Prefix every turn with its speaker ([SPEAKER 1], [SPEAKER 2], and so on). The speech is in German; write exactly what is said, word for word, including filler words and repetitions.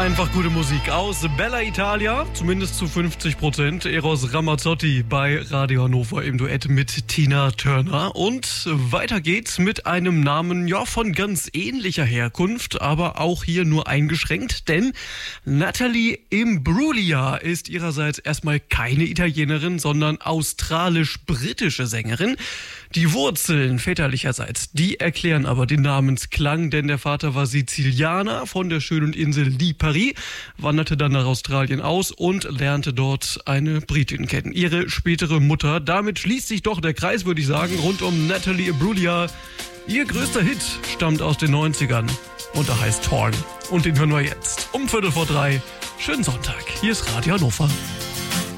[SPEAKER 1] Einfach gute Musik aus Bella Italia, zumindest zu fünfzig Prozent. Eros Ramazzotti bei Radio Hannover im Duett mit Tina Turner. Und weiter geht's mit einem Namen, ja, von ganz ähnlicher Herkunft, aber auch hier nur eingeschränkt, denn Natalie Imbruglia ist ihrerseits erstmal keine Italienerin, sondern australisch-britische Sängerin. Die Wurzeln väterlicherseits, die erklären aber den Namensklang, denn der Vater war Sizilianer von der schönen Insel Lipari, wanderte dann nach Australien aus und lernte dort eine Britin kennen, ihre spätere Mutter. Damit schließt sich doch der Kreis, würde ich sagen, rund um Natalie Imbruglia. Ihr größter Hit stammt aus den neunzigern und er heißt Torn. Und den hören wir jetzt um Viertel vor drei. Schönen Sonntag, hier ist Radio Hannover.